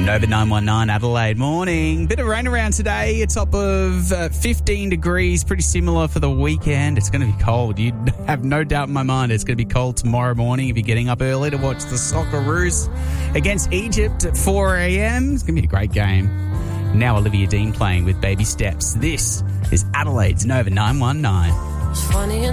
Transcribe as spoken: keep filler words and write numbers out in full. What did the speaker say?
Nova nine one nine Adelaide, morning. Bit of rain around today, a top of uh, fifteen degrees, pretty similar for the weekend. It's going to be cold. You have no doubt in my mind it's going to be cold tomorrow morning if you're getting up early to watch the Socceroos against Egypt at four a.m. It's going to be a great game. Now Olivia Dean playing with Baby Steps. This is Adelaide's Nova nine one nine.